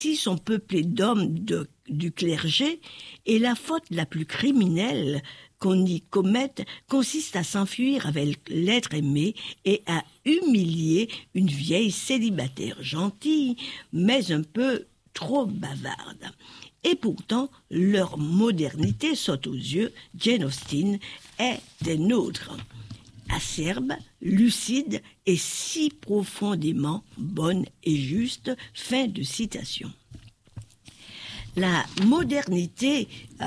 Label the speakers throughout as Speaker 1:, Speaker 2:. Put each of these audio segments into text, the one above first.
Speaker 1: sont peuplés d'hommes du clergé, et la faute la plus criminelle qu'on y commette consiste à s'enfuir avec l'être aimé et à humilier une vieille célibataire gentille, mais un peu trop bavarde. Et pourtant, leur modernité saute aux yeux. Jane Austen est des nôtres. Acerbe, lucide et si profondément bonne et juste. Fin de citation. La modernité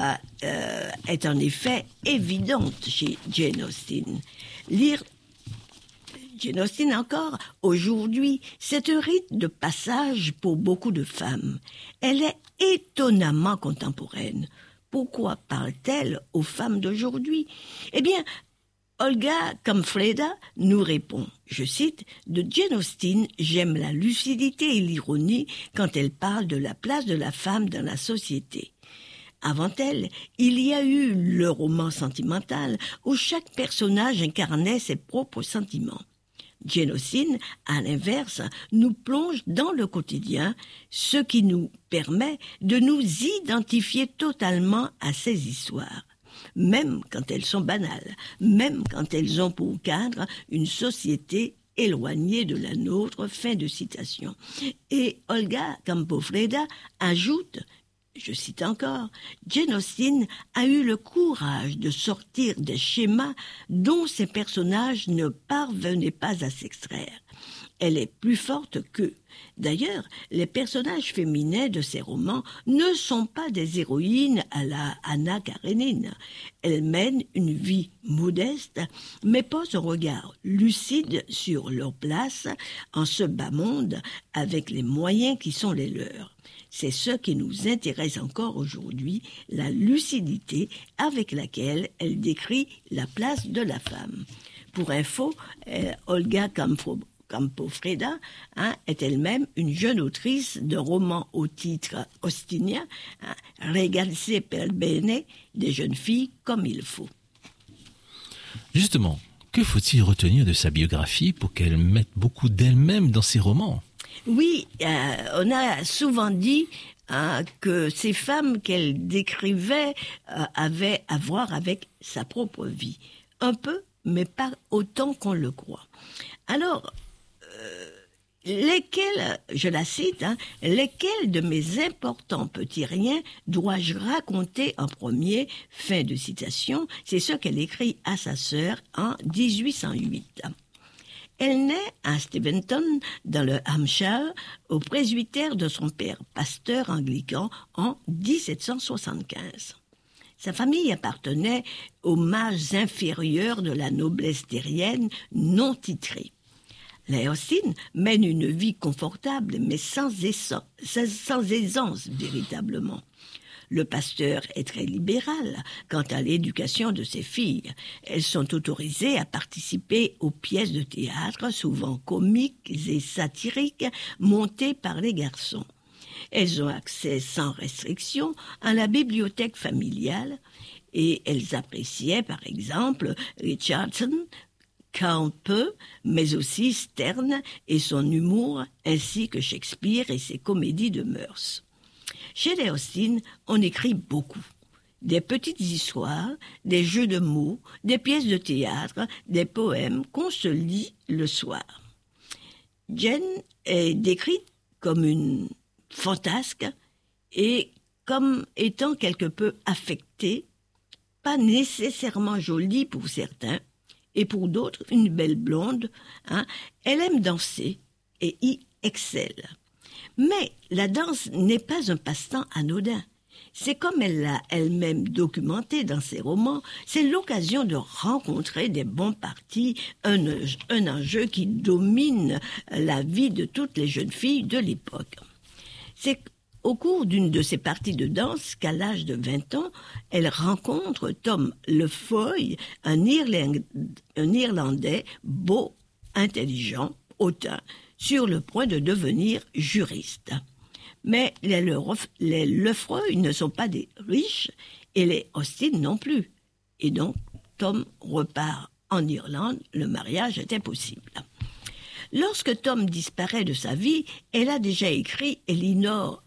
Speaker 1: est en effet évidente chez Jane Austen. Lire Jane Austen encore, aujourd'hui, c'est un rite de passage pour beaucoup de femmes. Elle est étonnamment contemporaine. Pourquoi parle-t-elle aux femmes d'aujourd'hui ? Eh bien, Olga Kamfreda nous répond, je cite, « De Jane Austen, j'aime la lucidité et l'ironie quand elle parle de la place de la femme dans la société. » Avant elle, il y a eu le roman sentimental où chaque personnage incarnait ses propres sentiments. Jane Austen, à l'inverse, nous plonge dans le quotidien, ce qui nous permet de nous identifier totalement à ces histoires. Même quand elles sont banales, même quand elles ont pour cadre une société éloignée de la nôtre. Fin de citation. Et Olga Kamfreda ajoute, je cite encore, « Jane Austen a eu le courage de sortir des schémas dont ses personnages ne parvenaient pas à s'extraire. Elle est plus forte qu'eux. D'ailleurs, les personnages féminins de ces romans ne sont pas des héroïnes à la Anna Karénine. Elles mènent une vie modeste, mais posent un regard lucide sur leur place en ce bas monde avec les moyens qui sont les leurs. C'est ce qui nous intéresse encore aujourd'hui, la lucidité avec laquelle elle décrit la place de la femme. Pour info, Olga Kamfreda est elle-même une jeune autrice de romans au titre austinien, Ragazze per bene, des jeunes filles comme il faut.
Speaker 2: Justement, que faut-il retenir de sa biographie pour qu'elle mette beaucoup d'elle-même dans ses romans ?
Speaker 1: Oui, on a souvent dit que ces femmes qu'elle décrivait avaient à voir avec sa propre vie. Un peu, mais pas autant qu'on le croit. Alors, lesquels, je la cite, lesquels de mes importants petits riens dois-je raconter en premier, fin de citation, c'est ce qu'elle écrit à sa sœur en 1808. Elle naît à Steventon, dans le Hampshire, au presbytère de son père, pasteur anglican, en 1775. Sa famille appartenait aux mages inférieurs de la noblesse terrienne non titrée. Les Austen mène une vie confortable, mais sans aisance véritablement. Le pasteur est très libéral quant à l'éducation de ses filles. Elles sont autorisées à participer aux pièces de théâtre, souvent comiques et satiriques, montées par les garçons. Elles ont accès sans restriction à la bibliothèque familiale et elles appréciaient par exemple Richardson, Cowper, mais aussi Sterne et son humour, ainsi que Shakespeare et ses comédies de mœurs. Chez les Austen, on écrit beaucoup. Des petites histoires, des jeux de mots, des pièces de théâtre, des poèmes qu'on se lit le soir. Jane est décrite comme une fantasque et comme étant quelque peu affectée, pas nécessairement jolie pour certains, et pour d'autres, une belle blonde. Elle aime danser et y excelle. Mais la danse n'est pas un passe-temps anodin. C'est comme elle l'a elle-même documenté dans ses romans, c'est l'occasion de rencontrer des bons partis, un enjeu qui domine la vie de toutes les jeunes filles de l'époque. C'est au cours d'une de ces parties de danse qu'à l'âge de 20 ans, elle rencontre Tom Lefroy, un Irlandais beau, intelligent, hautain, sur le point de devenir juriste. Mais les Lefroy ne sont pas des riches et les Austen non plus. Et donc, Tom repart en Irlande, le mariage est impossible. Lorsque Tom disparaît de sa vie, elle a déjà écrit Elinor